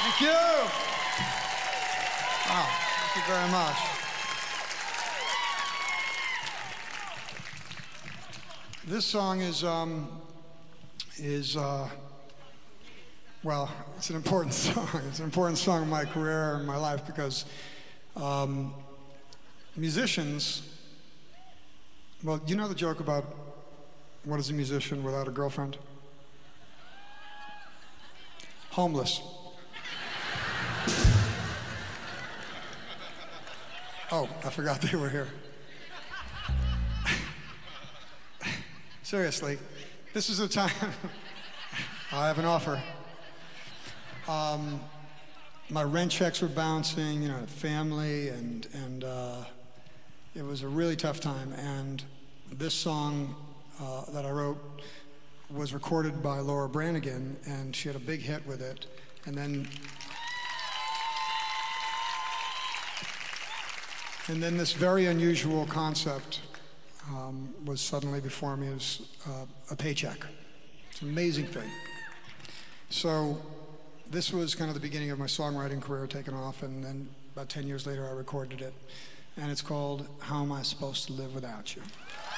Thank you. Wow, thank you very much. This song is well, it's an important song. It's an important song in my career and my life because musicians, well, you know the joke about what is a musician without a girlfriend? Homeless. Oh, I forgot they were here. Seriously, this is a time. I have an offer. My rent checks were bouncing, family, and it was a really tough time. And this song that I wrote was recorded by Laura Branigan, and she had a big hit with it. And then this very unusual concept was suddenly before me as a paycheck. It's an amazing thing. So this was kind of the beginning of my songwriting career taking off, and then about 10 years later I recorded it. And it's called How Am I Supposed to Live Without You?